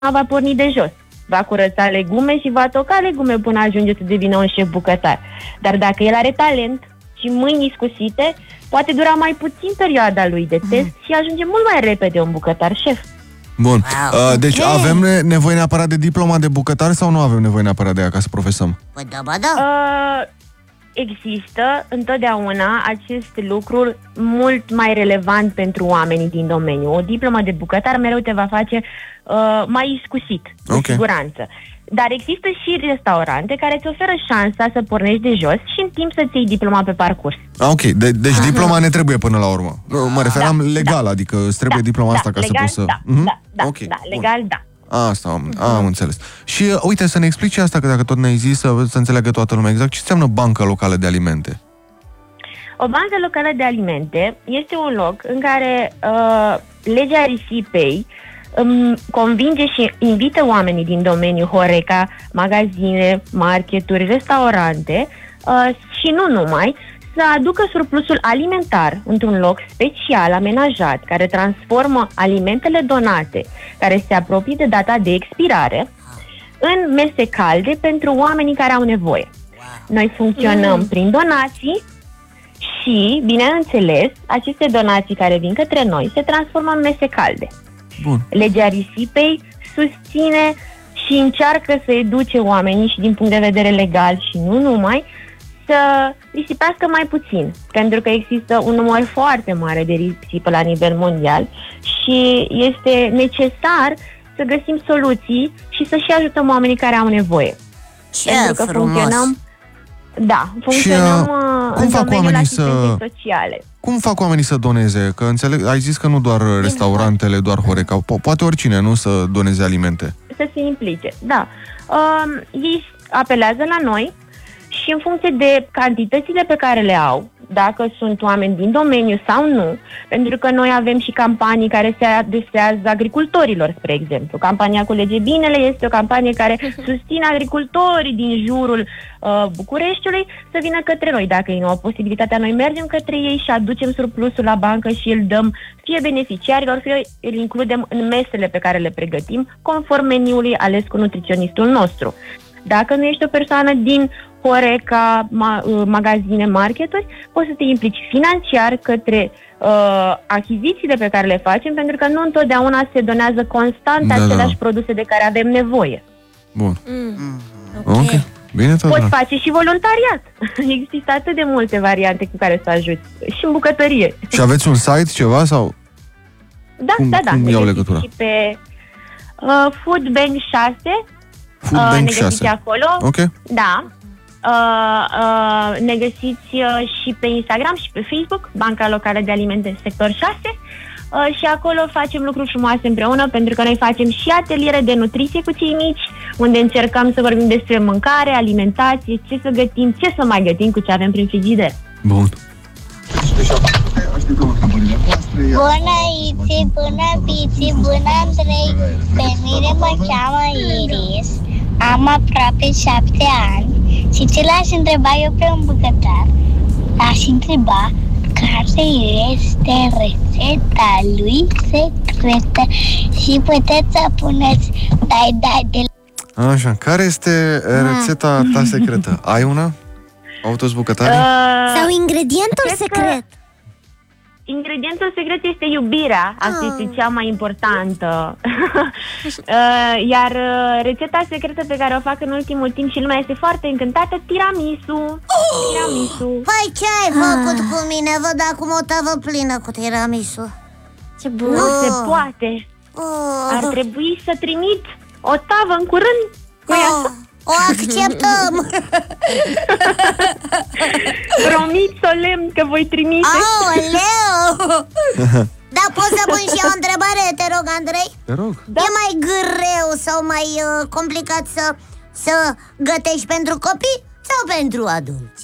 va porni de jos. Va curăța legume și va toca legume până ajunge să devină un șef bucătar. Dar dacă el are talent și mâini iscusite, poate dura mai puțin perioada lui de test și ajunge mult mai repede un bucătar șef. Bun. Deci avem nevoie neapărat de diploma de bucătar sau nu avem nevoie neapărat de ea ca să profesăm? Păi da, ba da. Există întotdeauna acest lucru mult mai relevant pentru oamenii din domeniu. O diplomă de bucătar mereu te va face mai iscusit, cu siguranță. Dar există și restaurante care îți oferă șansa să pornești de jos și în timp să-ți iei diploma pe parcurs. Ok, deci diploma ne trebuie până la urmă. Mă referam legal, adică îți trebuie diploma asta ca legal, să poți să... Legal, da. Asta am înțeles. Și uite, să ne explici asta, că dacă tot ne-ai zis, să înțeleagă toată lumea exact ce înseamnă bancă locală de alimente. O bancă locală de alimente este un loc în care legea risipei convinge și invită oamenii din domeniul Horeca, magazine, marketuri, restaurante și nu numai, să aducă surplusul alimentar într-un loc special amenajat, care transformă alimentele donate, care se apropie de data de expirare, în mese calde pentru oamenii care au nevoie. Noi funcționăm prin donații și, bineînțeles, aceste donații care vin către noi se transformă în mese calde. Bun. Legea risipei susține și încearcă să educe oamenii și din punct de vedere legal și nu numai, să risipească mai puțin, pentru că există un număr foarte mare de risipă la nivel mondial și este necesar să găsim soluții și să și ajutăm oamenii care au nevoie. Ce pentru că frumos! Funcționăm cum în fac domeniul oamenii asistenței sociale. Cum fac oamenii să doneze? Că înțeleg, ai zis că nu doar restaurantele, doar Horeca, poate oricine, nu, să doneze alimente. Să se implice, da. Ei apelează la noi și în funcție de cantitățile pe care le au, dacă sunt oameni din domeniu sau nu, pentru că noi avem și campanii care se adresează agricultorilor, spre exemplu. Campania Culege Binele este o campanie care susține agricultorii din jurul Bucureștiului să vină către noi. Dacă ei nu au posibilitatea, noi mergem către ei și aducem surplusul la bancă și îl dăm fie beneficiarilor, fie îl includem în mesele pe care le pregătim, conform meniului ales cu nutriționistul nostru. Dacă nu ești o persoană din Horeca, magazine, marketuri, poți să te implici financiar către achizițiile pe care le facem, pentru că nu întotdeauna se donează constant aceleași produse de care avem nevoie. Bun. Ok. Bine, poți face și voluntariat. Există atât de multe variante cu care să ajuți. Și în bucătărie. Și aveți un site, ceva, sau? Da. Cum iau legătura? Și pe Food Bank 6. Foodbank ne 6. găsiți acolo. Ok. Da. Ne găsiți și pe Instagram și pe Facebook, Banca Locală de Alimente Sector 6, și acolo facem lucruri frumoase împreună, pentru că noi facem și ateliere de nutriție cu cei mici, unde încercăm să vorbim despre mâncare, alimentație, ce să gătim, ce să mai gătim cu ce avem prin frigider. Bun. Bună Iți, bună Biți, bună Andrei. Pe mine mă cheamă Iris, am aproape 7 ani și ce l-aș întreba eu pe un bucătar? Aș întreba care este rețeta lui secretă și puteți să puneți dai de... Așa, care este rețeta ta secretă? Ai una? Au toți bucătarii? Sau ingredientul secret? Ingredientul secret este iubirea. Asta este cea mai importantă. Iar rețeta secretă pe care o fac în ultimul timp și lumea este foarte încântată, tiramisu. Păi ce ai făcut cu mine? Văd acum o tavă plină cu tiramisu. Ce bun! Nu se poate. Ar trebui să trimit o tavă în curând. O acceptăm. Promit solemn că voi trimite. Aoleu! Da, pot să pun și eu o întrebare, te rog, Andrei? Te rog. E mai greu sau mai complicat să gătești pentru copii sau pentru adulți?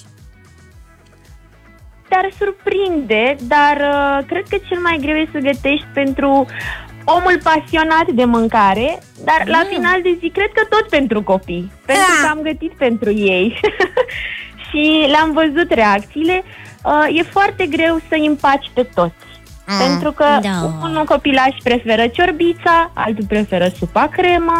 Te-ar surprinde, dar cred că cel mai greu e să gătești pentru omul pasionat de mâncare, dar la final de zi cred că tot pentru copii, pentru că am gătit pentru ei și le-am văzut reacțiile. E foarte greu să îi împaci pe toți. Pentru că unul copilaș preferă ciorbița, altul preferă supa cremă.